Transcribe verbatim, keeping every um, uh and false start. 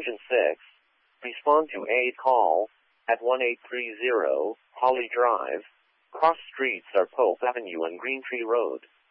Engine six, respond to a call at one eight three zero Holly Drive. Cross streets are Pope Avenue and Green Tree Road.